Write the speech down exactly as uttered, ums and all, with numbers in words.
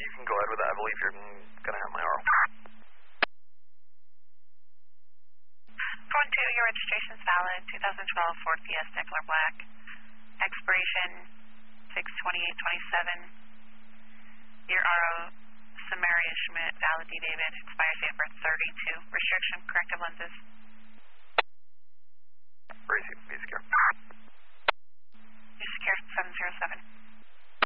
you can go ahead with that. I believe you're going to have my R O. Going to your registration's valid, two thousand twelve Ford Fiesta color black, expiration six twenty-eight twenty-seven. Your R O, Samaria Schmidt, valid D. David, expires date of birth thirty-two. Restriction, corrective lenses. Racy, be secure. Be secure, seven zero seven.